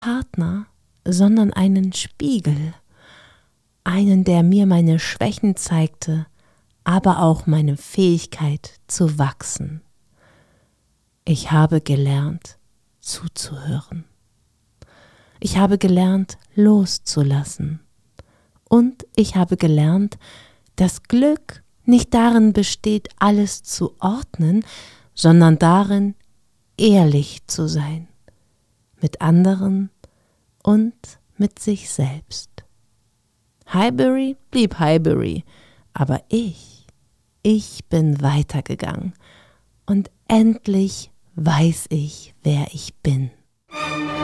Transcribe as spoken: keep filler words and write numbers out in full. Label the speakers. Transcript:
Speaker 1: Partner, sondern einen Spiegel, einen, der mir meine Schwächen zeigte, aber auch meine Fähigkeit zu wachsen. Ich habe gelernt, zuzuhören. Ich habe gelernt, loszulassen. Und ich habe gelernt, dass Glück nicht darin besteht, alles zu ordnen, sondern darin, ehrlich zu sein. Mit anderen und mit sich selbst. Highbury blieb Highbury, aber ich, ich bin weitergegangen und endlich weiß ich, wer ich bin.